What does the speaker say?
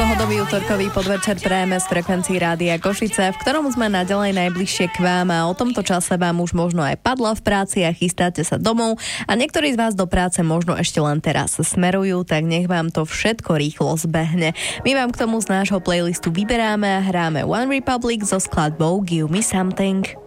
pohodový útorkový podvečer prajeme z frekvencií Rádia Košice, v ktorom sme naďalej najbližšie k vám a o tomto čase vám už možno aj padlo v práci a chystáte sa domov a niektorí z vás do práce možno ešte len teraz smerujú, tak nech vám to všetko rýchlo zbehne. My vám k tomu z nášho playlistu vyberáme a hráme One Republic so skladbou Give Me Something.